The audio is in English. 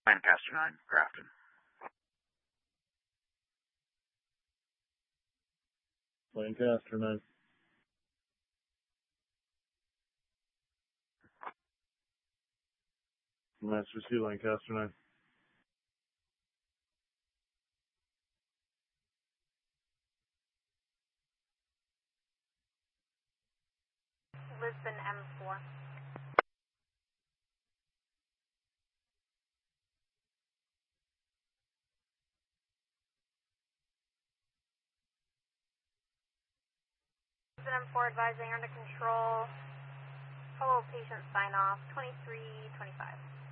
Lancaster 9, Grafton. Lancaster 9. Master C, Lancaster 9. Lisbon M4. Lisbon M4 advising under control. Follow patient sign off 2325.